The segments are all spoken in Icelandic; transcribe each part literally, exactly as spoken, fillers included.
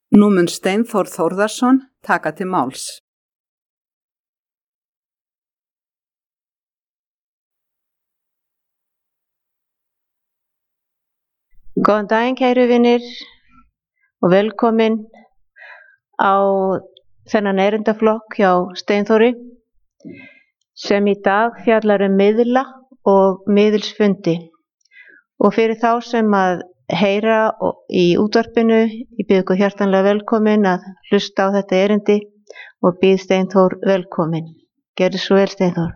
Nú mun Steinþór Þórðarson taka til máls. Góðan daginn kæru vinir og velkomin á þennan erindaflokk hjá Steinþóri sem í dag fjallar um miðla og miðilsfundi. Og fyrir þá sem að heyra í útvarpinu, ég býð ykkur hjartanlega velkomin að hlusta á þetta erindi og býð Steinþór velkomin. Gerðu svo vel, Steinþór.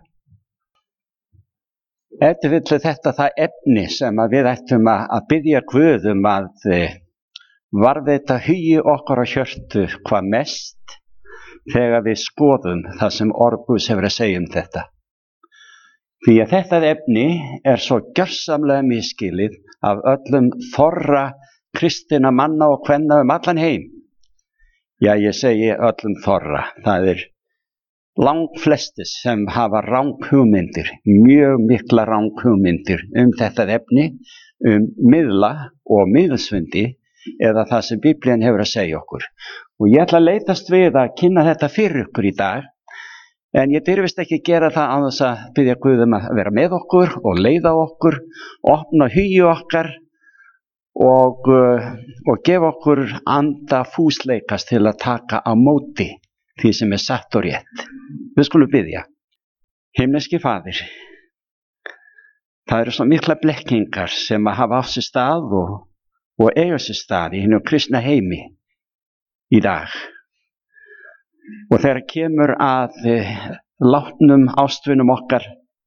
Ef þið villu þetta það efni sem að við ættum að biðja Guð um að varðveita hugi okkar á hjörtu hvað mest þegar við skoðum það sem orð Guðs hefur að segja um þetta. Því að þetta efni er svo gjörsamlega misskilið af öllum þorra kristinna manna og kvenna um allan heim. Já, ég segi öllum þorra. Það er langflestis sem hafa ranghugmyndir, mjög mikla ranghugmyndir um þetta efni, um miðla og miðilsfundi eða það sem Biblían hefur að segja okkur. Og ég ætla að leitast við að kynna þetta fyrir ykkur í dag, en ég dyrfist ekki gera það án þess að biðja Guð um að vera með okkur og leiða okkur, opna hugi okkar og, og gefa okkur anda fúsleikast til að taka á móti því sem er satt og rétt. Við skulum biðja. Himneski Faðir, það eru svo mikla blekkingar sem að hafa á sér stað og, og eiga sér stað í hinu kristna heimi í dag. Og þegar kemur að látnum ástvinum okkar,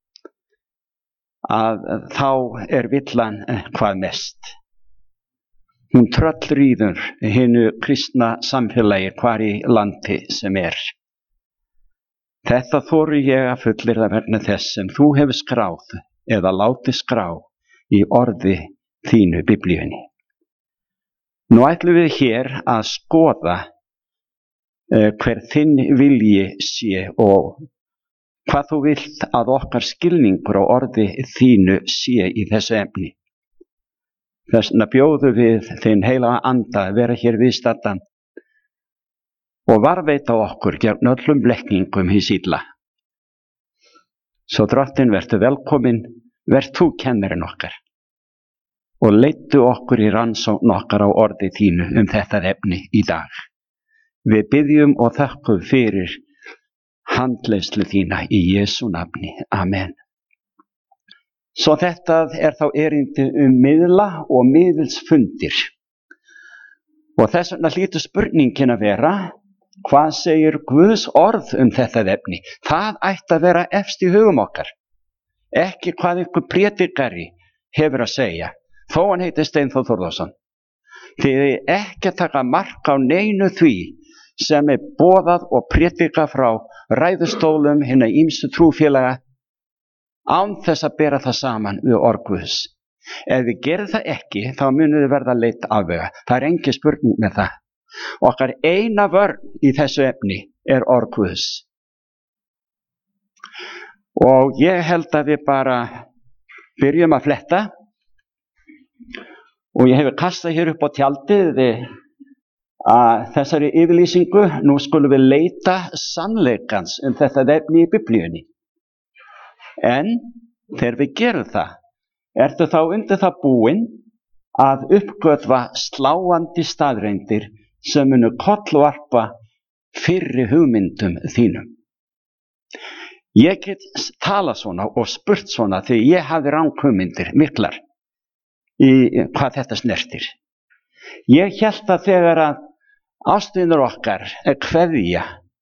að þá er villan hvað mest. Hún tröllríður hinu kristna samfélagi hvar í landi sem er. Þetta þori ég að fullyrða vegna þess sem þú hefur skráð eða látið skrá í orði þínu Biblíunni. Nú ætlum við hér að skoða uh, hver þinn vilji sé og hvað þú vilt að okkar skilningur á orði þínu sé í þessu efni. Þess vegna bjóðum við þinn heilaga anda að vera hér viðstaddan og varðveita okkur gegn öllum blekkingum hins illa. Svo Drottinn, vertu velkomin, vert þú kennarinn okkar og leiddu okkur í rannsókn okkar á orði þínu um þetta efni í dag. Við biðjum og þökkum fyrir handleiðslu þína í Jesú nafni. Amen. Svo þetta er þá erindi um miðla og miðilsfundir. Og þess vegna hlýtur spurningin að vera, hvað segir Guðs orð um þetta efni? Það ætti að vera efst í hugum okkar. Ekki hvað einhver prédikari hefur að segja, þó hann heiti Steinþór Þórðarson. Þið er ekki að taka mark á neinu því sem er boðað og prédikað frá ræðustólum hinna ýmsu trúfélaga án þess að bera það saman við orð Guðs. Ef við gerum það ekki, þá munum við verða leitt afvega. Það er engin spurning með það. Okkar eina vörn í þessu efni er orð Guðs. Og ég held að við bara byrjum að fletta. Og ég hefur kastað hér upp á tjaldið að þessari yfirlýsingu, nú skulum við leita sannleikans um þetta efni í Biblíunni. En þegar við gerum það, ertu þá undir það búin að uppgötva sláandi staðreyndir sem munu kollvarpa fyrri hugmyndum þínum. Ég get talað svona og spurt svona því ég hafði ranghugmyndir miklar í hvað þetta snertir. Ég hélt að þegar að ástvinur okkar er kveðja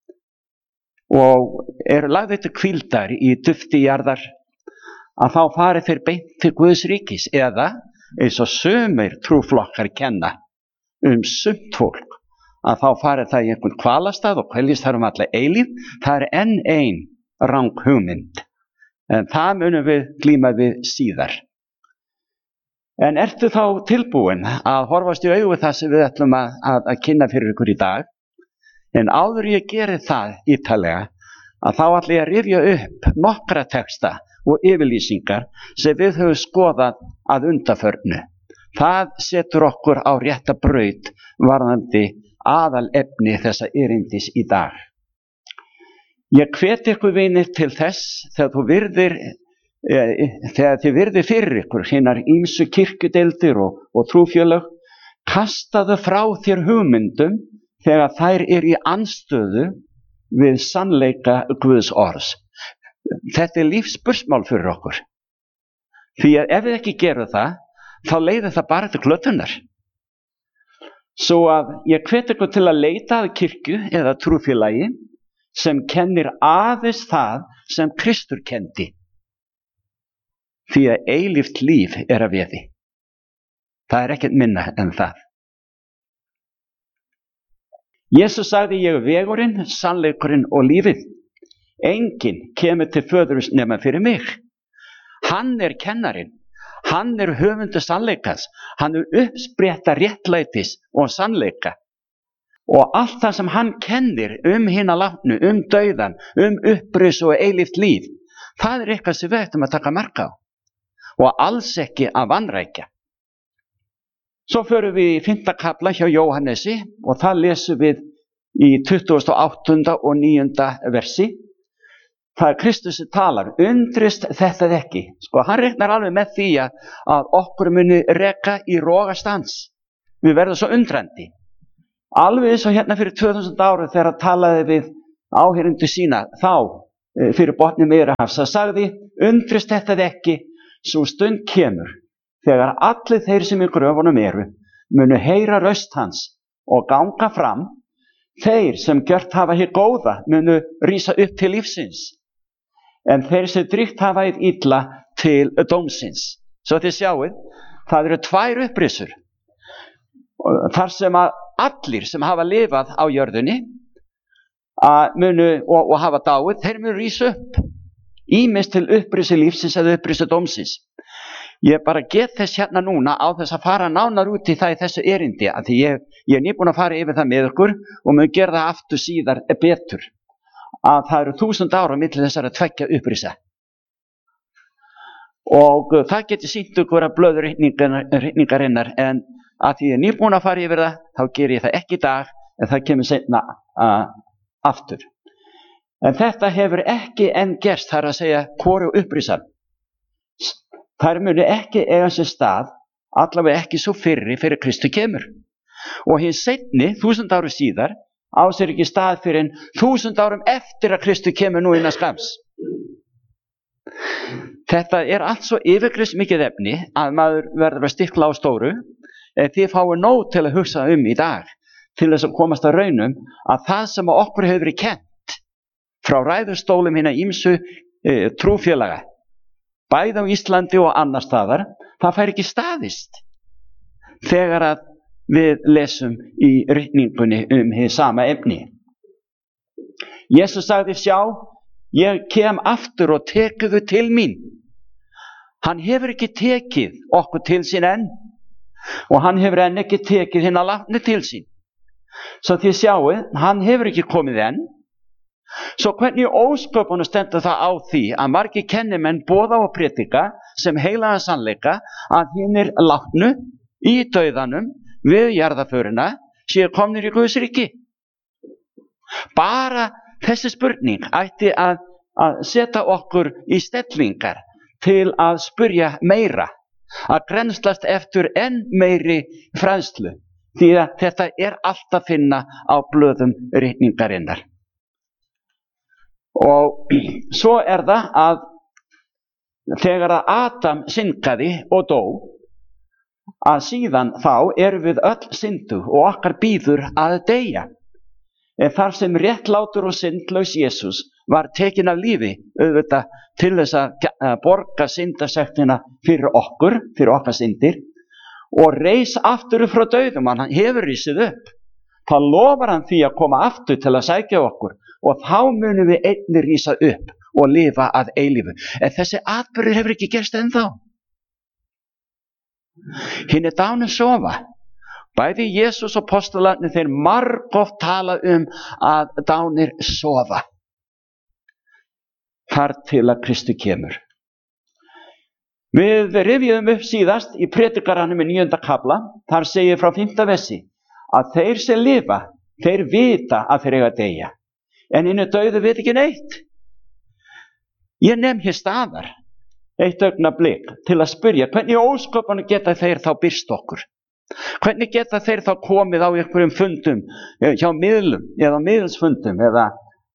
og eru lagðir til hvíldar í dufti jarðar, að þá fari þeir beint til Guðs ríkis, eða eins og sumir trúflokkar kenna um sumt fólk, að þá fari það í einhvern kvalastað og kveljist þar um alla eilíf. Það er enn ein ranghugmynd, en það munum við glíma við síðar. En ertu þá tilbúin að horfast í augu það sem við ætlum að, að, að kynna fyrir ykkur í dag? En áður ég geri það ítalega, að þá ætla ég að rifja upp nokkra texta og yfirlýsingar sem við höfum skoðað að undanförnu. Það setur okkur á rétta braut varðandi aðal efni þessa erindis í dag. Ég hvet ykkur vinir til þess þegar þú virðir, e, þegar þið virðir fyrir ykkur hinar ýmsu kirkjudeildir og, og trúfélög, kastaðu frá þér hugmyndum þegar þær eru í andstöðu við sannleika Guðs orðs. Þetta er lífsspursmál fyrir okkur. Því að ef við ekki gerum það, þá leiðir það bara til glötunar. Svo að ég hvet ykkur til að leita að kirkju eða trúfélagi sem kennir aðeins það sem Kristur kenndi. Því að eilíft líf er að veði. Það er ekkert minna en það. Jesús sagði, ég er vegurinn, sannleikurinn og lífið. Enginn kemur til föðurins nema fyrir mig. Hann er kennarinn. Hann er höfundur sannleikas. Hann er uppspretta réttlætis og sannleika. Og allt það sem hann kennir um hina látnu, um dauðan, um uppris og eilíft líf, það er eitthvað sem við ættum að taka mark á. Og alls ekki að vanrækja. Svo förum við í fimmta kafla hjá Jóhannesi og það lesum við í tuttugasta og áttunda og níunda versi. Það er Kristus sem talar, undrist þetta ekki. Sko, hann reiknar alveg með því að, að okkur muni reka í rogastans. Við verðum svo undrandi. Alveg eins og hérna fyrir tvö þúsund ára þegar hann talaði við áheyrendur sína þá fyrir botni Miðjarðarhafs. Það sagði, undrist þetta ekki, svo stund kemur þegar allir þeir sem í gröfunum eru munu heyra röst hans og ganga fram. Þeir sem gjört hafa hér góða munu rísa upp til lífsins, en þeir sem drygt hafa hér illa til dómsins. Svo þið sjáið, það eru tvær upprisur. Þar sem að allir sem hafa lifað á jörðunni að munu, og, og hafa dáið, þeir munu rísa upp. Ýmist til upprisi lífsins eða upprisi dómsins. Ég bara get þess hérna núna á þess að fara nánar út í það í þessu erindi, að því ég, ég er nýbúin að fara yfir það með ykkur og mun gera það aftur síðar betur, að það eru þúsund ára milli þessara tveggja upprisa. Og það geti sýnt ykkur að blöður ritningarinnar, en að því ég er nýbúin að fara yfir það, þá ger ég það ekki í dag, en það kemur seinna uh, aftur. En þetta hefur ekki enn gerst, það er að segja hvoru upprisan. Þær muni ekki eiga sér stað, allavega ekki svo fyrri fyrir Kristu kemur. Og hins seinni, þúsund áru síðar, á sér ekki stað fyrir en þúsund árum eftir að Kristu kemur nú innan skams. Þetta er allt svo yfirgripsmikið mikið efni að maður verður að stikla á stóru, en þið fáið nóg til að hugsa um í dag, til þess að komast að raunum að það sem okkur hefur verið kennt frá ræðustólum hinna ýmsu e, trúfélaga, bæði á Íslandi og annar staðar, það fær ekki staðist þegar að við lesum í ritningunni um hið sama efni. Jesús sagði, sjá, ég kem aftur og tekuðu til mín. Hann hefur ekki tekið okkur til sín enn, og hann hefur enn ekki tekið hina látnu til sín. Svo þið sjáu, hann hefur ekki komið enn. Svo hvernig ósköpunum stendur það á því að margir kennimenn boða og predika sem heilaga sannleika að hinir látnu í dauðanum við jarðarförina séu komnir í Guðs ríki. Bara þessi spurning ætti að, að setja okkur í stellingar til að spyrja meira, að grenslast eftir enn meiri fræðslu, því að þetta er allt að finna á blöðum ritningarinnar. Og svo er það að þegar að Adam syndaði og dó, að síðan þá erum við öll syndu og okkar bíður að deyja. En þar sem réttlátur og syndlaus Jesús var tekin af lífi, auðvitað til þess að borga syndasektina fyrir okkur, fyrir okkar syndir, og reis aftur frá dauðum, hann hefur risið upp. Þá lofar hann því að koma aftur til að sækja okkur, og þá munum við einnig rísa upp og lifa að eilífu. En þessi atburður hefur ekki gerst ennþá. Hinir dánu sofa. Bæði Jesús og postularnir þeir margoft tala um að dánir sofa. Þar til að Kristu kemur. Við rifjuðum upp síðast í predikaranum í níunda kafla, þar segir frá fimmta versi, að þeir sem lifa þeir vita að þeir eiga að deyja, en hinir dauðu vita ekki neitt. Ég nefn hér staðar eitt augnablik til að spyrja, hvernig ósköpunum geta þeir þá birst okkur? Hvernig geta þeir þá komið á einhverjum fundum hjá miðlum eða miðlsfundum eða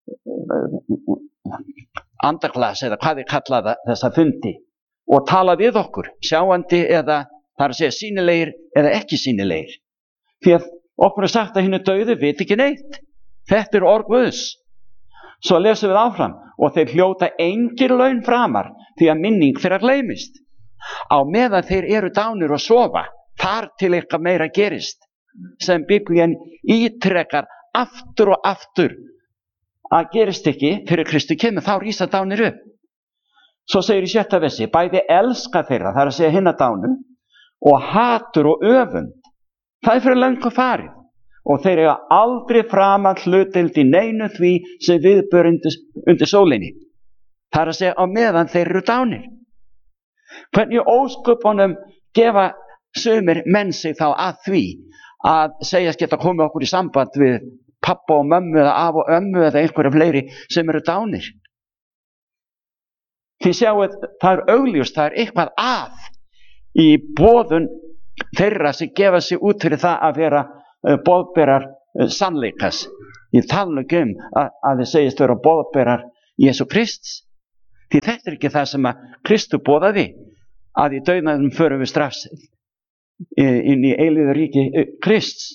andaglas eða hvað þið kallaða þessa fundi og tala við okkur, sjáandi eða það er að segja sýnilegir eða ekki sýnilegir? Því að okkur er sagt að hinir dauðu viti ekki neitt. Þetta er orð Guðs. Svo lesum við áfram, og þeir hljóta engir laun framar því að minning þeirra gleymist. Á meðan þeir eru dánir og sofa, þar til eitthvað meira gerist, sem Biblían ítrekar aftur og aftur að gerist ekki fyrir Kristi kemur, þá rísa dánir upp. Svo segir í sjötta versi, bæði elska þeirra, það er að segja hinna dánu, og hatur og öfund, það er fyrir löngu farið, og þeir eiga aldrei framar hlutdeild í neinu því sem viðbör undir, undir sólinni. Það er að segja á meðan þeir eru dánir. Hvernig ósköpunum gefa sumir menn sig þá að því að segjast geta komið okkur í samband við pappa og mömmu eða af og ömmu eða einhverja fleiri sem eru dánir? Þið sjáuð, það er augljóst, það er eitthvað að í boðun þeirra sem gefa sig út fyrir það að vera uh, boðberar uh, sannleikas. Ég tala nú ekki um að, að þið segist vera boðberar Jesú Krists. Því þetta er ekki það sem að Kristu boðaði, að í dauðanum förum við strax inn í eilíða ríki Krists.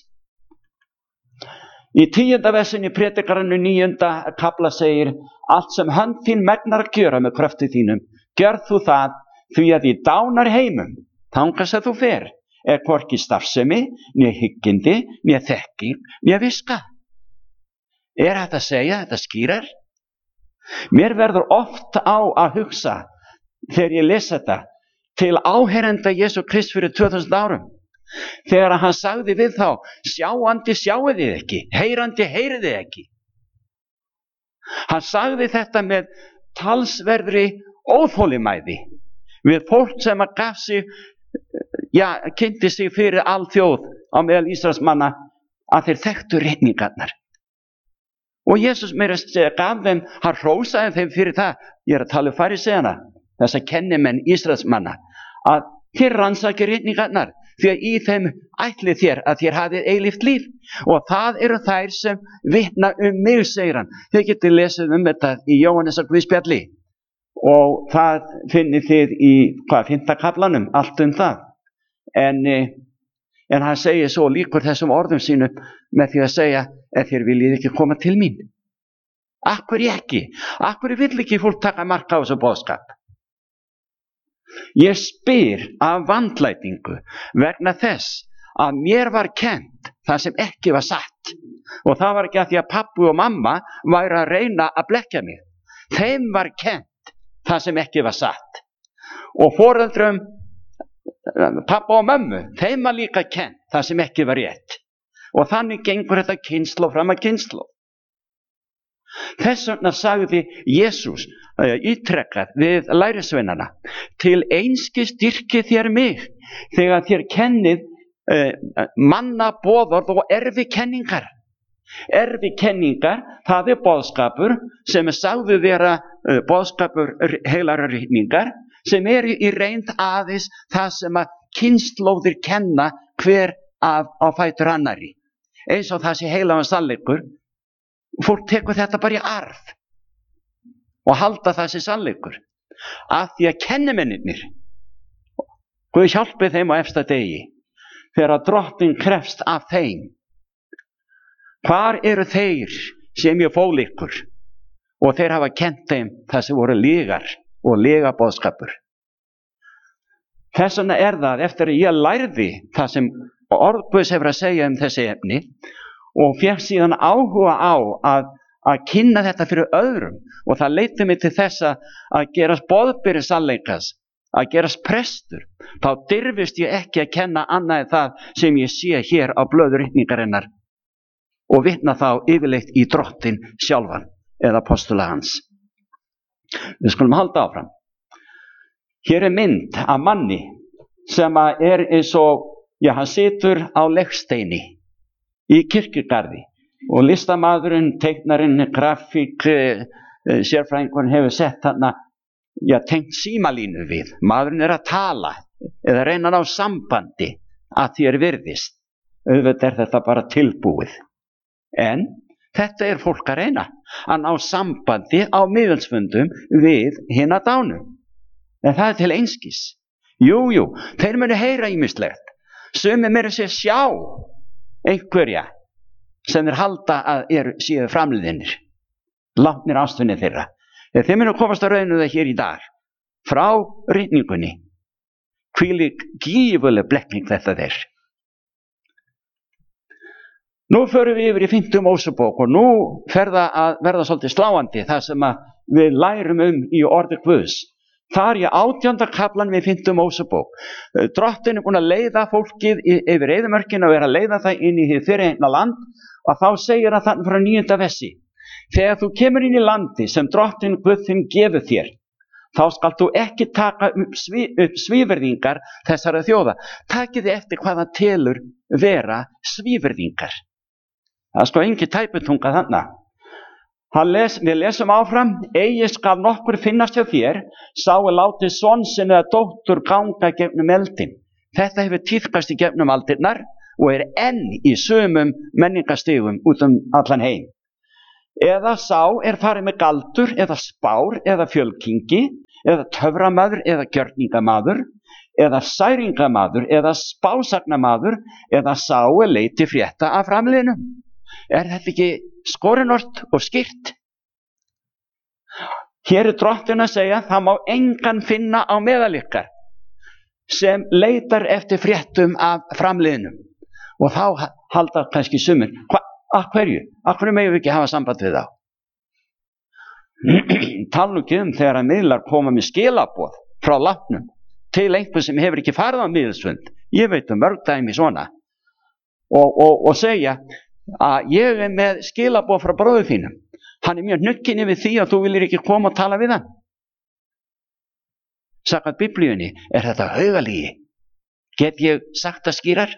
Í tíunda versinni predikaranu níunda kafla segir, allt sem hönd þín megnar að gjöra með kröfti þínum, gjör þú það, því að í dánar heimum, þangað sem þú fer, er hvorki starfsemi, né hyggindi, né þekking, né viska. Er þetta að segja, þetta skýrar? Mér verður oft á að hugsa, þegar ég les þetta, til áheyrenda Jesú Krist fyrir tvö þúsund árum. Þegar hann sagði við þá, sjáandi sjáið þið ekki, heyrandi heyrið þið ekki. Hann sagði þetta með talsverðri óþolinmæði við fólk sem að gaf sig, já, kynnti sig fyrir alþjóð á meðal Ísraelsmanna að þeir þekktu ritningarnar. Og Jesús meira að segja gaf þeim, hann hrósaði þeim fyrir það, ég er að tala um fariseiana, þess að kennimenn Ísraelsmanna, að þér rannsakið ritningarnar, því að í þeim ætlið þér að þér hafið eilíft líf, og það eru þær sem vitna um mig, segir hann. Þið getið lesið um þetta í Jóhannesar guðspjalli, og það finnið þið í hvað, fimmta kaflanum, allt um það. En, en hann segir svo líkur þessum orðum sínu með því að segja, ef þér viljið ekki koma til mín. Akkur ekki, akkur vill ekki fólk taka mark á þessu boðskap. Ég spyr af vandlætingu vegna þess að mér var kennt það sem ekki var satt, og það var ekki að því að pappi og mamma væri að reyna að blekkja mig. Þeim var kennt það sem ekki var satt, og foreldrum pappa og mömmu, þeim var líka kennt það sem ekki var rétt, og þannig gengur þetta kynslóð fram að kynslóð. Þess vegna sagði Jesús ítrekkað við lærisveinana, til einskis styrkið þér mig þegar þér kennið uh, manna boðorð og erfi kenningar. Erfi kenningar, það er boðskapur sem er sagði vera uh, boðskapur heilarar ritningar, sem er í reynd aðeins það sem að kynslóðir kenna hver af á fætur annari. Eins og það sé heilagan sannleikur. Fólk tekur þetta bara í arf og halda það sem sannleikur, af því að kennimennirnir, Guð hjálpi þeim á efsta degi, þegar drottinn krefst af þeim. Hvar eru þeir sem ég fól ykkur? Og þeir hafa kennt þeim það sem voru lygar og lygaboðskapur. Þess vegna er það, eftir að ég lærði það sem orð Guðs hefur að segja um þessi efni, og fékk síðan áhuga á að, að kynna þetta fyrir öðrum, og það leiddi mig til þess að gerast boðberi sannleikas, að gerast prestur. Þá dirfist ég ekki að kenna annað en það sem ég sé hér á blöðu ritningarinnar, og vitna þá yfirleitt í drottinn sjálfan eða apostula hans. Við skulum halda áfram. Hér er mynd af manni sem er eins og, já, hann situr á legsteini í kirkjugarði og listamaðurinn, teiknarinn, grafík, sérfræðingurinn hefur sett þarna, já, tengt símalínu við. Maðurinn er að tala eða reyna að ná sambandi að því er virðist. Auðvitað er þetta bara tilbúið. En þetta er fólk að reyna að ná sambandi á miðilsfundum við hina dánu. En það er til einskis. Jú, jú, þeir munu heyra ýmislegt. Sumir meira sér sjá einhverja sem þeir halda að er, séu framliðinir, látnir ástvinni þeirra. Þeir munu komast að raunu það hér í dag, frá ritningunni. Hvílík gífurleg blekking þetta þeir. Nú förum við yfir í fimmtu Mósebók og nú fer það að verða svolítið sláandi það sem að við lærum um í orði Guðs. Þar í átjánda kaflan við fimmtu Mósebók. Drottinn er búinn að leiða fólkið yfir eyðimörkina og er að leiða það inn í hið fyrirheitna land og þá segir hann þannig frá níunda versi. Þegar þú kemur inn í landi sem Drottinn Guð þinn gefur þér, þá skalt þú ekki taka upp, sví, upp svívirðingar þessara þjóða. Takið þið eftir hvað það telur vera svívirðingar. Það er sko engin tæputunga þarna. Les, við lesum áfram, eigi skal nokkur finnast hjá þér, sá er látið son sinn eða dóttur ganga gegnum eldin. Þetta hefur tíðkast í gegnum aldirnar og er enn í sumum menningastigum út um allan heim. Eða sá er farið með galdur eða spár eða fjölkingi eða töframaður eða gjörningamaður eða særingamaður eða spásagnamaður eða sá er leiti frétta af framliðnum. Er þetta ekki skorinort og skýrt? Hér er Drottinn að segja, það má engan finna á meðal ykkar sem leitar eftir fréttum af framliðnum. Og þá halda kannski sumir, hva, að hverju? Að hverju megum við ekki hafa samband við þá? Tala ekki um þegar að miðlar koma með skilaboð frá látnum til einhver sem hefur ekki farið á miðilsfund. Ég veit um mörg dæmi svona. Og, og, og segja að ég er með skilaboð frá bróður þínum. Hann er mjög hnugginn yfir því að þú viljir ekki koma og tala við hann. Samkvæmt Biblíunni er þetta haugalígi. Get ég sagt það skýrar?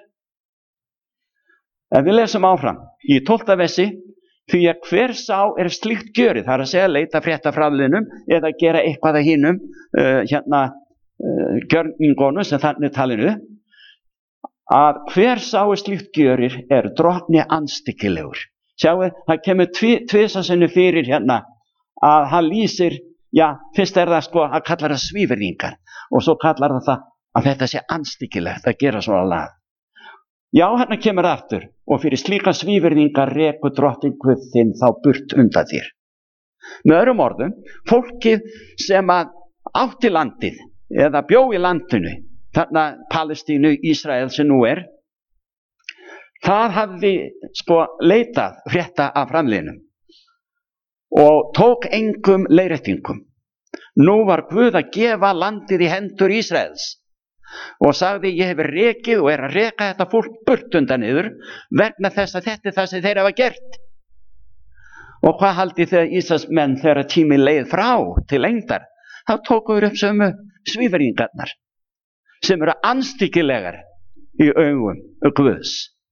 En við lesum áfram í tólfta versi, því að hver sá er slíkt gjörið, það er að segja leita frétta framliðnum eða gera eitthvað að hinum uh, hérna uh, gjörningunum sem þannig talinu, að hver sá er slíkt gjörir er Drottni andstyggilegur. Sjáu, það kemur tvi, tvisasinnu fyrir hérna að hann lýsir, já, fyrst er það sko að kallar það svívirðingar og svo kallar það það að þetta sé andstyggilegt að gera svona lag. Já, hérna kemur það aftur og fyrir slíka svívirðingar rekur Drottinn Guð þinn þá burt undan þér. Með öðrum orðum, fólkið sem að átti landið eða bjó í landinu, þarna Palestínu, Ísrael sem nú er, það hafði sko leitað frétta af framliðnum og tók engum leiðréttingum. Nú var Guð að gefa landið í hendur Ísraels og sagði, ég hef rekið og er að reka þetta fólk burt undan yður vegna þess að þetta er það sem þeir hafa gert. Og hvað haldið þegar Ísraelsmenn þegar tími leið frá til lengdar? Þá tókuður upp sömu svívirðingarnar sem eru andstyggilegar í augum Guðs.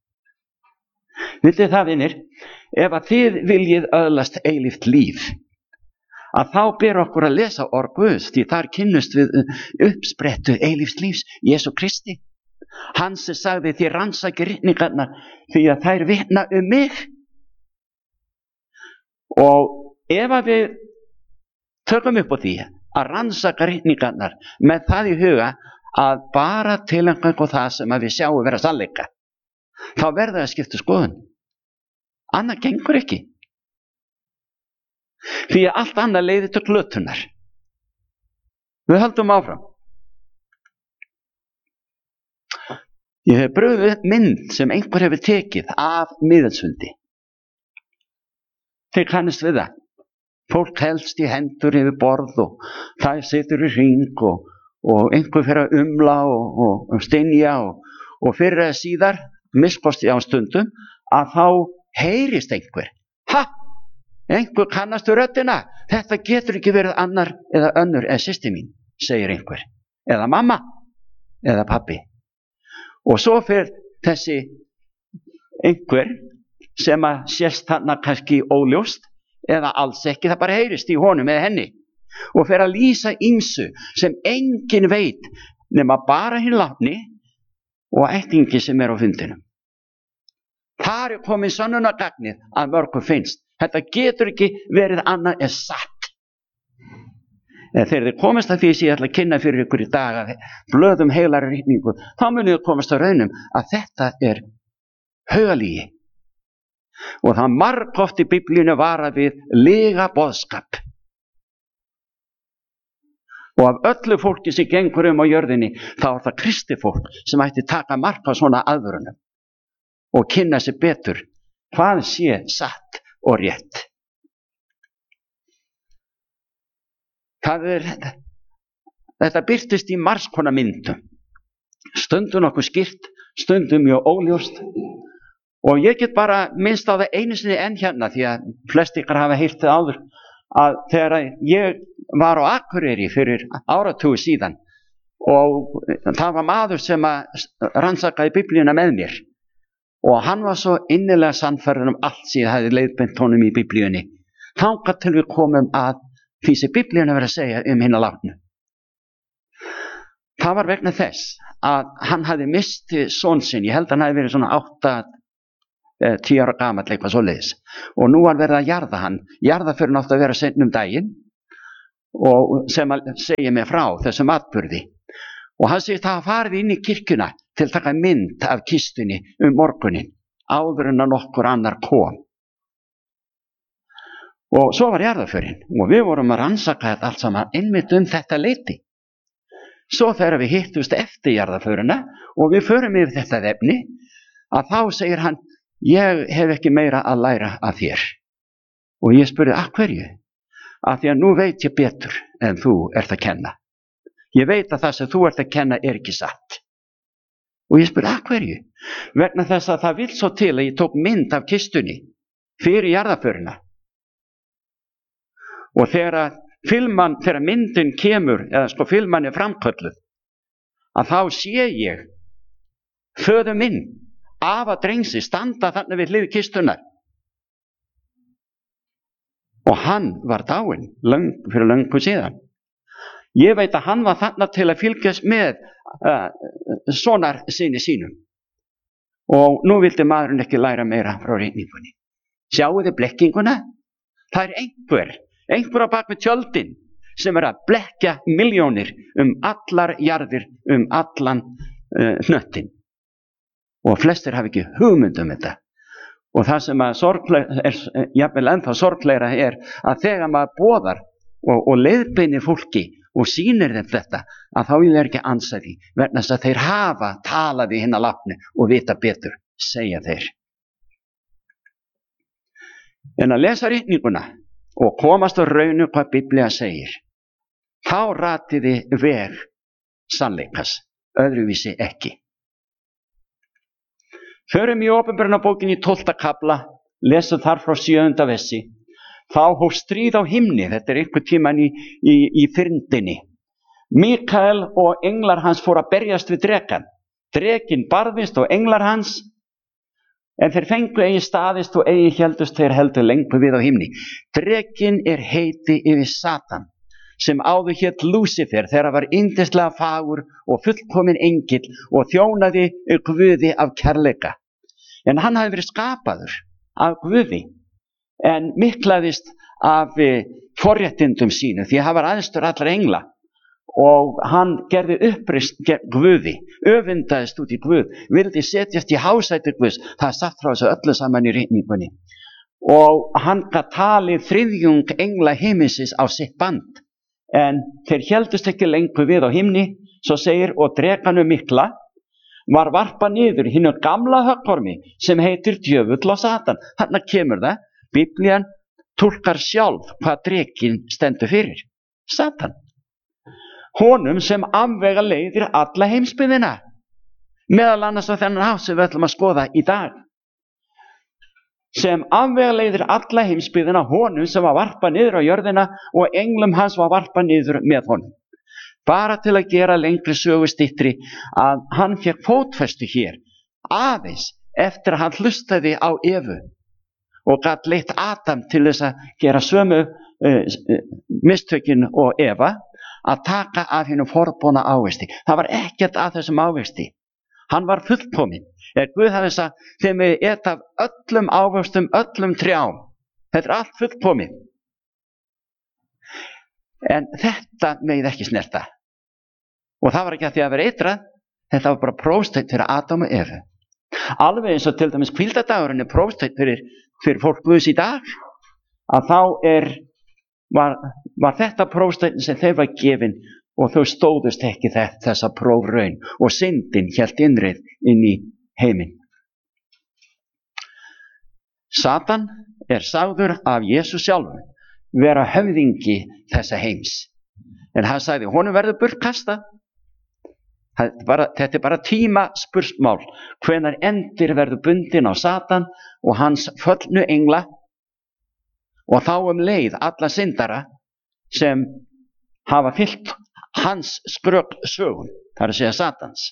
Vitið það, vinir, ef að þið viljið öðlast eilíft líf, að þá ber okkur að lesa orð Guðs, því þar kynnust við uppsprettu eilífs lífs, Jesú Kristi. Hann sem sagði, þið rannsakið ritningarnar því að þær vitna um mig. Og ef að við tökum upp á því að rannsaka ritningarnar með það í huga að bara tilengja það sem að við sjáum vera sannleika, þá verður það að skipta skoðun. Annað gengur ekki. Því að allt annað leiðir til glötunar. Við höldum áfram. Ég hef brugðið mynd sem einhver hefur tekið af miðilsfundi. Þeir kannast við það. Fólk helst í hendur yfir borð og það situr í hring og, og einhver fyrir að umla og, og, og stynja og, og fyrir að síðar miskosti á stundum að þá heyrist einhver. Ha! Einhver kannastu röddina. Þetta getur ekki verið annar eða önnur eða systir mín, segir einhver. Eða mamma, eða pabbi. Og svo fyrir þessi einhver sem að sést þarna kannski óljóst eða alls ekki, það bara heyrist í honum eða henni og fer að lýsa ýmsu sem enginn veit nema bara hinn látni og ættingi sem er á fundinum. Þar er komin sönnunargagnið að mörgum finnst. Þetta getur ekki verið annað en satt. Þegar þið komast að því sem ég ætla að kynna fyrir ykkur í dag að blöðum heilar rýtningu, þá munið þið komast að raunum að þetta er haugalígi. Og það margoft í Biblíunni vara við lyga boðskap. Og af öllu fólki sem gengur um á jörðinni, þá er það kristið fólk sem ætti taka mark á svona aðvörunum og kynna sér betur hvað sé satt og rétt. Það er, þetta birtist í margs konar myndum. Stundum nokkuð skýrt, stundum mjög óljóst. Og ég get bara minnst á það einu sinni enn hérna, því að flest ykkar hafa heyrt það áður, að þegar ég var á Akureyri fyrir áratugi síðan og það var maður sem að rannsakaði Biblíuna með mér og hann var svo innilega sannfærður um allt sem ég hefði leiðbeint honum í Biblíunni. Þangað til við komum að því sem Biblíuna verið að segja um hina látnu. Það var vegna þess að hann hafði misti son sinn, ég held að hann hefði verið svona átta tíu ára gamall eitthvað svoleiðis og nú var verið að jarða hann. Jarðaförin átti að vera seint um daginn og sem að segja mig frá þessum atburði og hann segist að hafa farið inn í kirkjuna til að taka mynd af kistunni um morgunin áður en að nokkur annar kom. Og svo var jarðaförin og við vorum að rannsaka þetta allt saman einmitt um þetta leyti. Svo þegar við hittust eftir jarðaförina og við förum yfir þetta efni að þá segir hann: ég hef ekki meira að læra af þér. Og ég spurði: af hverju? Af því að nú veit ég betur en þú ert að kenna. Ég veit að það sem þú ert að kenna er ekki satt. Og ég spurði: af hverju? Vegna þess að það vill svo til að ég tók mynd af kistunni fyrir jarðaförina. Og þegar filman, þegar myndin kemur, eða sko filman er framkölluð, að þá sé ég föður minn, afa drengsi, standa þarna við hlið kistunar. Og hann var dáinn löng, fyrir löngu síðan. Ég veit að hann var þarna til að fylgjast með uh, sonar sinni sínum. Og nú vildi maðurinn ekki læra meira frá reyningunni. Sjáu þið blekkinguna? Það er einhver, einhver á bak við tjöldin sem er að blekja milljónir um allar jarðir, um allan uh, hnöttin. Og flestir hafa ekki hugmynd um þetta. Og það sem að sorgleira er, jafnvel ennþá sorgleira er að þegar maður boðar og, og leiðbeinir fólki og sýnir þeim þetta, að þá vil þeir ekki ansa því, vegna þess að þeir hafa talað í hina látnu og vita betur, segja þeir. En að lesa ritninguna og komast á raunu hvað Biblía segir, þá ratiði veg sannleikas, öðruvísi ekki. Förum í Opinberunarbókinni í tólfta kafla, lesum þar frá sjöunda versi. Þá hóf stríð á himni, þetta er einhver tíman í, í, í fyrndinni. Mikael og englar hans fóru að berjast við drekan. Drekinn barðist og englar hans, en þeir fengu eigi staðist og eigi héldust þeir heldur lengur við á himni. Drekinn er heiti yfir Satan, sem áður hét Lúsifer þegar var yndislega fagur og fullkominn engill og þjónaði Guði af kærleika. En hann hafði verið skapaður af Guði en miklaðist af forréttindum sínu því að hann var æðstur allra engla og hann gerði uppreisn gegn Guði, öfundaðist út í Guð, vildi setjast í hásæti Guðs. Það er sagt frá þessu öllu saman í ritningunni. Og hann gat talið þriðjung engla himinsins á sitt band. En þeir héldust ekki lengur við á himni, svo segir, og drekanum mikla var varpa niður hinu gamla höggormi sem heitir djöfull og Satan. Þarna kemur það, Biblían túlkar sjálf hvað drekinn stendur fyrir. Satan. Honum sem afvega leiðir alla heimsbyggðina. Meðal annars á þennan hátt sem við ætlum að skoða í dag. Sem afvega leiðir alla heimsbyggðina, honum sem var varpa niður á jörðina og englum hans var varpa niður með honum. Bara til að gera lengri sögu styttri að hann fékk fótfestu hér, aðeins eftir að hann hlustaði á Evu og gat leitt Adam til þess að gera sömu uh, mistökin og Eva, að taka af hinu forboðna ávexti. Það var ekkert að þessum ávexti. Hann var fullkominn. Er Guð hafði sagt, þeim við et af öllum ávextum, öllum trjám. Þetta er allt fullkomið. En þetta megið ekki snerta. Og það var ekki að því að vera eitrað, þetta var bara prófsteinn fyrir Adam og Evu. Alveg eins og til dæmis hvíldardagurinn er prófsteinn fyrir, fyrir fólk Guðs í dag, að þá er, var, var þetta prófsteinn sem þeir var gefin og þau stóðust ekki þessa prófraun og syndin hélt innreið inn í heiminn. Satan er sagður af Jesús sjálfur vera höfðingi þessa heims. En hann sagði, honum verður burt kastað. Þetta er bara tíma spursmál, hvenær endir verður bundin á Satan og hans föllnu engla og þá um leið alla syndara sem hafa fyllt hans skrök sögun, það er að segja Satans.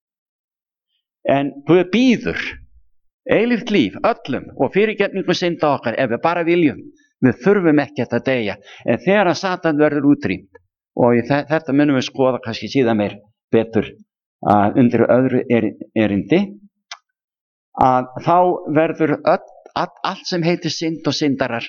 En Guð býður eilíft líf öllum og fyrirgefningu synda okkar ef við bara viljum. Við þurfum ekkert að deyja, en þegar að Satan verður útrýmt, og þetta munum við skoða kannski síðan meir betur uh, undir öðru erindi, að þá verður öll, all, allt sem heitir synd og syndarar,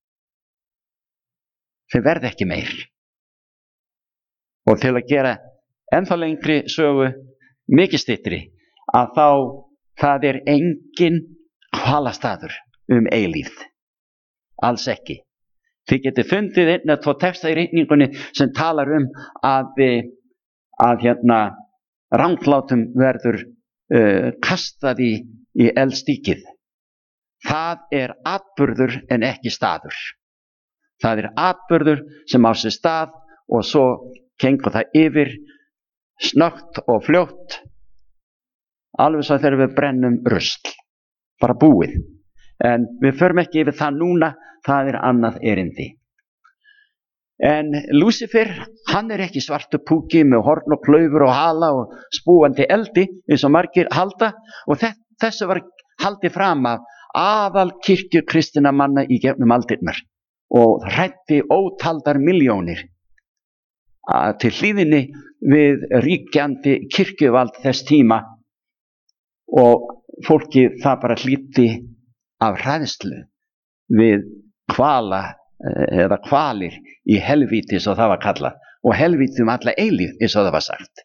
þeir verð ekki meir. Og til að gera ennþá lengri sögu mikið styttri, að þá það er engin hvalastaður um eilífð. Alls ekki. Þið getið fundið einn eða tvo texta í ritningunni sem talar um að, að hérna, ranglátum verður uh, kastað í, í eldstíkið. Það er atburður en ekki staður. Það er atburður sem á sér stað og svo gengur það yfir snöggt og fljótt, alveg svo þegar við brennum rusl. Bara búið. En við förum ekki yfir það núna, það er annað erindi. En Lúsifer, hann er ekki svartu púki með horn og klaufur og hala og spúandi eldi eins og margir halda, og þessu var haldið fram af aðal kirkju kristinna manna í gegnum aldirnar og hræddi ótaldar milljónir til hlýðinni við ríkjandi kirkjuvald þess tíma, og fólki það bara hlýddi af hræðslu við hvala eða hvalir í helvíti eins og það var kallað, og helvíti um alla eilífð eins og það var sagt.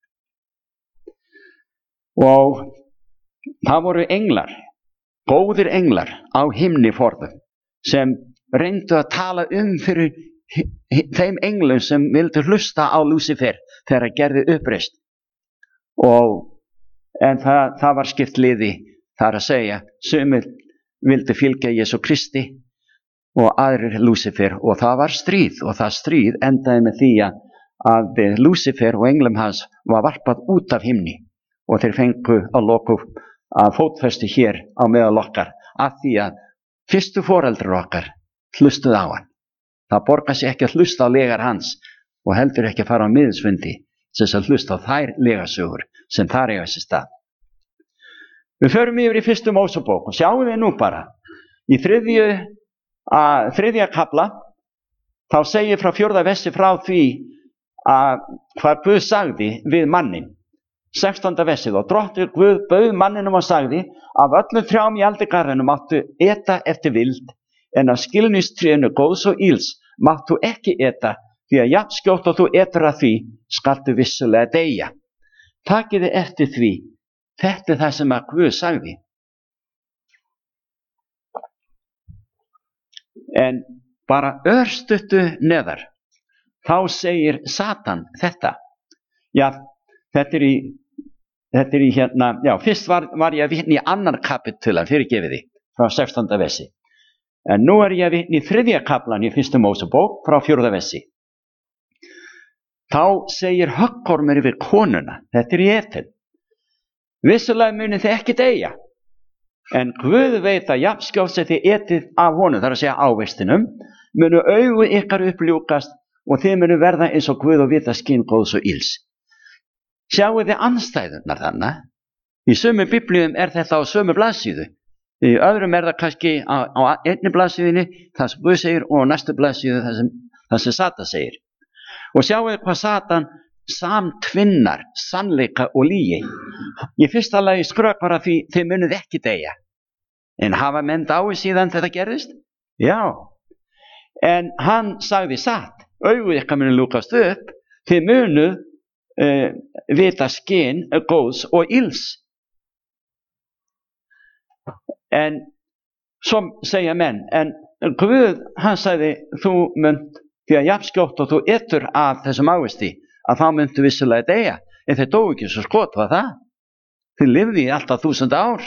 Og það voru englar, góðir englar á himni forðum sem reyndu að tala um fyrir þeim englum sem vildu hlusta á Lúsifer þegar að gerði uppreist. Og en það, það var skipt liði, það er að segja, sumir vildu fylgja Jesú Kristi og aðrir Lúsifer, og það var stríð, og það stríð endaði með því að Lúsifer og englum hans var varpað út af himni og þeir fengu að loku að fótfestu hér á meðal okkar, af því að fyrstu foreldrar okkar hlustuð á hann. Það borgar sig ekki að hlusta á legar hans og heldur ekki að fara á miðsfundi sem að hlusta á þær legasögur sem þar eiga sér stað. Við förum yfir í fyrstu Mósebók og sjáum við nú bara í þriðju, að, þriðja kafla, þá segir frá fjórða versi frá því að hvað Guð sagði við mannin. sextánda versið, og Drottinn Guð bauð manninum og sagði, af öllum trjám í aldigarðinum máttu eta eftir vild, en af skilningstrénu góðs og íls máttu ekki eta, því að jafn skjótt og þú etur að því skaltu vissulega deyja. Takiði eftir því, þetta er það sem að Guð sagði. En bara örstuttu neðar, þá segir Satan þetta. Já, þetta er í, þetta er í hérna, já, fyrst var, var ég að vitna í annan kapitulan, fyrirgefið því, frá sextánda versi. En nú er ég að vitna í þriðja kaplan í fyrstu Mósebók frá fjórða versi. Þá segir höggormur yfir konuna, þetta er í Eden. Vissulega munið þið ekki deyja, en Guð veit að jafnskjótt sem þið etið af honum, þar að segja ávextinum, munu augu ykkar uppljúkast og þið munu verða eins og Guð og vita skyn góðs og íls. Sjáu þið andstæðurnar þannig. Í sömu biblíum er þetta á sömu blaðsíðu. Í öðrum er það kannski á, á einni blaðsíðunni það sem Guð segir og á næstu blaðsíðu það sem, það sem Satan segir. Og sjáu hvað Satan samtvinnar sannleika og lygi. Í fyrsta lagi skrökvar að því þið munuð ekki deyja. En hafa menn dáið síðan þetta gerðist? Já. En hann sagði satt, augu ykkar munu lúkast upp, þið munuð uh, vita skyn góðs og ills. En svo segja menn, en Guð, hann sagði, þú munt, því að jafnskjótt og þú etur af þessum ávisti, að þá muntu vissulega deyja. En þeir dóu ekki svo skot, var það? Þið lifði í alltaf þúsund ár.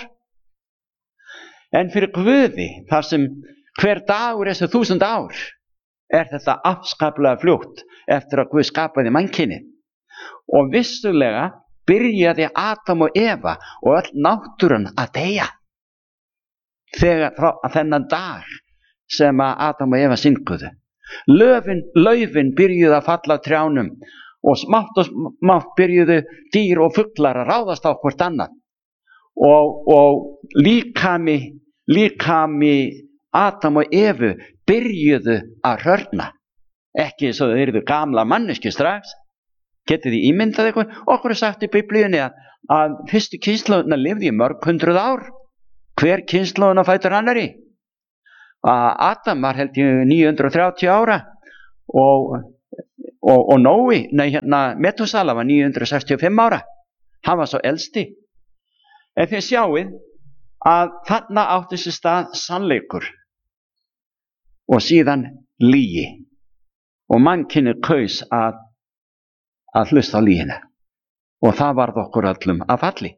En fyrir Guði, þar sem hver dagur er þessi þúsund ár, er þetta afskaplega fljótt eftir að Guð skapaði mannkynið. Og vissulega byrjaði Adam og Eva og öll náttúran að deyja. Þegar frá þennan dag sem að Adam og Eva synguðu. Löfin, laufin byrjuðu að falla á trjánum og smátt og smátt byrjuðu dýr og fuglar að ráðast á hvort annað. Og, og líkami, líkami Adam og Evu byrjuðu að hrörna. Ekki svo þau eruðu gamla manneski strax. Getið þið ímyndað eitthvað? Okkur er sagt í Biblíunni að, að fyrstu kynslóðina lifði í mörg hundruð ár. Hver kynslóðina fætur annari? Adam var held ég níu hundruð þrjátíu ára og, og, og Nói, nei hérna Metusala var níu hundruð sextíu og fimm ára. Hann var svo elsti. En þið sjáið að þarna átti sér stað sannleikur og síðan lygi. Og mannkynið kaus að, að hlusta á lygina. Og það varð okkur öllum að falli.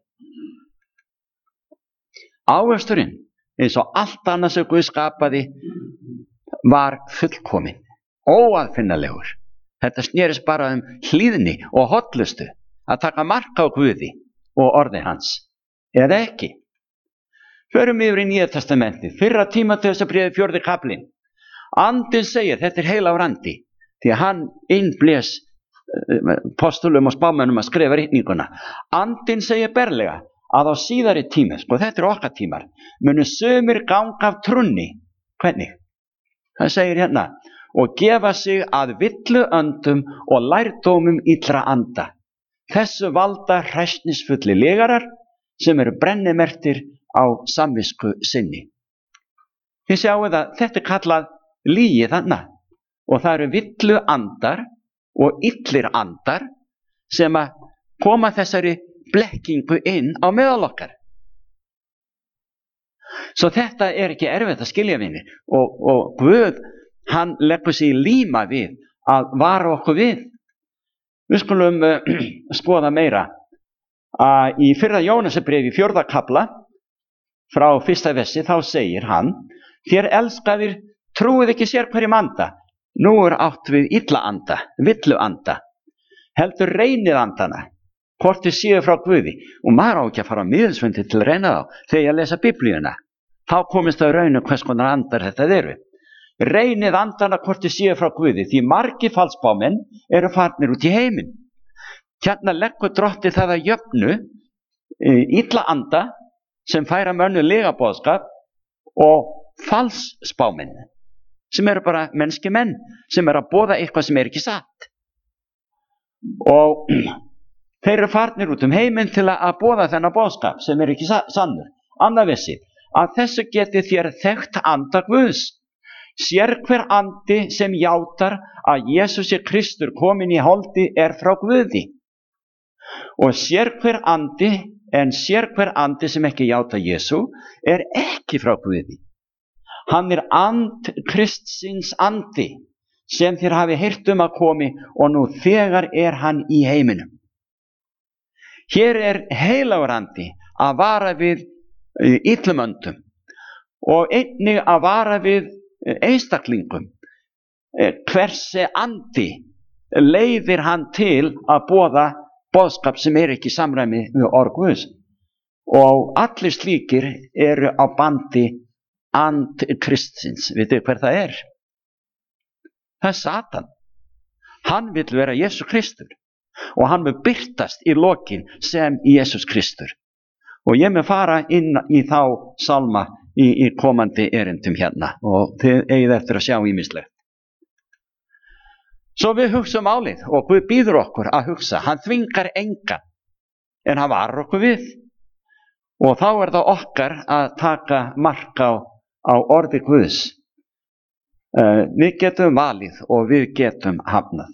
Ávöxturinn, eins og allt annað sem Guð skapaði, var fullkominn, óaðfinnanlegur. Þetta snerist bara um hlýðni og hollustu, að taka mark á Guði og orði hans, eða ekki. Förum yfir í Nýja testamentið, fyrra Tímóteusarbréfið fjórði kaflinn. Andinn segir, þetta er heilagur andi, því að hann innblés postulum og spámönnum að skrifa ritninguna. Andinn segir berlega, að á síðari tíma, sko þetta er okkar tímar, munu sumir ganga af trúnni. Hvernig? Það segir hérna, og gefa sig að villu öndum og lærdómum illra anda. Þessu valda hræsnisfulli legarar sem eru brennimerktir á samvisku sinni. Þið sjáu að þetta er kallað lygi þarna og það eru villu andar og illir andar sem að koma þessari blekkingu inn á meðal okkar. Svo þetta er ekki erfitt að skilja vinir og, og Guð, hann leggur sig líma við að vara okkur við. Við skulum uh, skoða meira að í fyrra Jónasarbréfi fjórða kafla frá fyrsta versi þá segir hann, þér elskaðir trúið ekki sér hverjum anda, nú er átt við illa anda, villu anda, heldur reynið andana, hvort þið séu frá Guði, og maður á ekki að fara á miðilsfundi til að reyna þá þegar ég lesa Biblíuna. Þá komist það raun um hvers konar andar þetta eru. Reynið andana hvort þið séu frá Guði, því margir falsbámenn eru farnir út í heiminn. Hérna leggur drottið það að jöfnu illa anda sem færa mönnu legaboðskap og falsspámenn sem eru bara mennski menn sem eru að boða eitthvað sem er ekki satt. Og þeir eru farnir út um heiminn til að boða þennan boðskap sem er ekki sannur. Annað vissi, að þessu geti þér þekkt anda Guðs. Sér hver andi sem játar að Jesús er Kristur kominn í holdi er frá Guði. Og sér hver andi, en sér hver andi sem ekki játa Jesú er ekki frá Guði. Hann er and Kristsins andi sem þér hafi heyrt um að komi og nú þegar er hann í heiminum. Hér er heilagur andi að vara við illum öndum og einnig að vara við einstaklingum. Hversi andi leiðir hann til að boða boðskap sem er ekki í samræmi við orð Guðs. Og allir slíkir eru á bandi and Kristsins. Vitið hver það er? Það er Satan. Hann vill vera Jesús Kristur og hann vil birtast í lokin sem Jesús Kristur. Og ég með fara inn í þá salma í, í komandi erindum hérna og þið eigið eftir að sjá ýmislegt. Svo við hugsum álið og Guð býður okkur að hugsa. Hann þvingar engan en hann varar okkur við. Og þá er það okkar að taka mark á, á orði Guðs. Uh, við getum valið og við getum hafnað.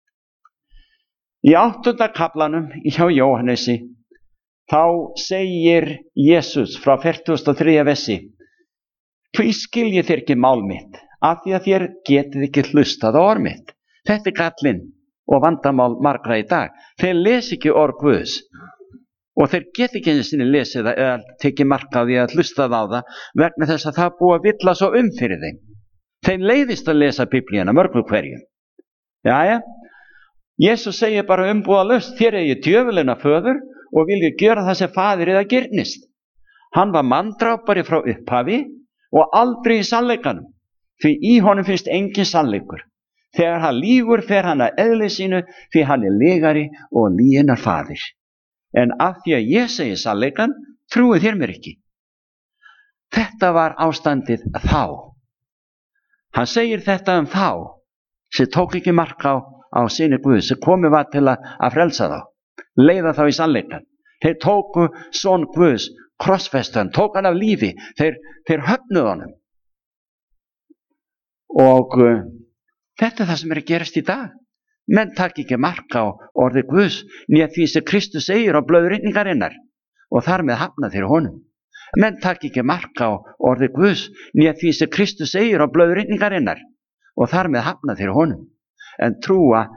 Í áttunda kaflanum hjá Jóhannesi þá segir Jesús frá fertugasta og þriðja versi: Hví skiljið þér ekki mál mitt, af því að þér getið ekki hlustað á orð mitt. Þetta er gallinn og vandamál margra í dag. Þeir lesi ekki orð Guðs og þeir get ekki einu sinni lesið það eða tekið mark á því að hlusta á það vegna þess að það búið að villa svo um fyrir þeim. Þeim leiðist að lesa Biblíuna mörgum hverjum. Jæja, Jesús segir bara umbúðalaust: þér eigið djöfulinn að föður og viljið gjöra það sem faðir eða girnist. Hann var manndrápari frá upphafi og aldrei í sannleikanum, því í honum finnst engin sannleikur. Þegar hann lýgur fer hann að eðli sínu, því hann er lygari og lyginnar faðir. En af því að ég segi sannleikann, trúið þér mér ekki. Þetta var ástandið þá. Hann segir þetta um þá sem tók ekki mark á, á syni Guðs, sem komið var til að, að frelsa þá, leiða þá í sannleikann. Þeir tóku son Guðs, krossfestu hann, tók hann af lífi, þeir, þeir höfnuðu honum. Og uh, þetta er það sem er að gerast í dag. Menn takk ekki mark á orði Guðs, né því sem Kristus segir á blöð ritningarinnar og þar með hafna þeir honum. Menn takk ekki mark á orði Guðs, né því sem Kristus segir á blöð ritningarinnar og þar með hafna þeir honum. En trúa